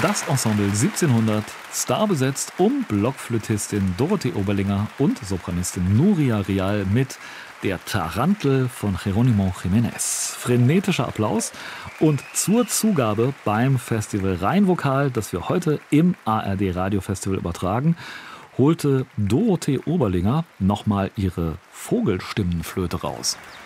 Das Ensemble 1700, starbesetzt um Blockflötistin Dorothee Oberlinger und Sopranistin Nuria Rial mit Der Tarantel von Jerónimo Jiménez. Frenetischer Applaus und zur Zugabe beim Festival Rheinvokal, das wir heute im ARD Radiofestival übertragen, holte Dorothee Oberlinger nochmal ihre Vogelstimmenflöte raus.